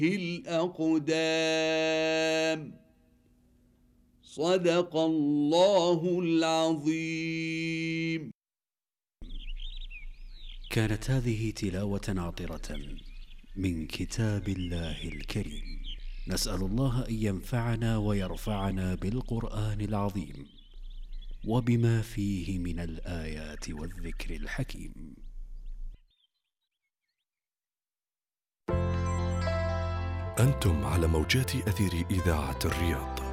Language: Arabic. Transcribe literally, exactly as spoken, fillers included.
الأقدام. صدق الله العظيم. كانت هذه تلاوة عطرة من كتاب الله الكريم. نسأل الله أن ينفعنا ويرفعنا بالقرآن العظيم وبما فيه من الآيات والذكر الحكيم. أنتم على موجات أثير إذاعة الرياض.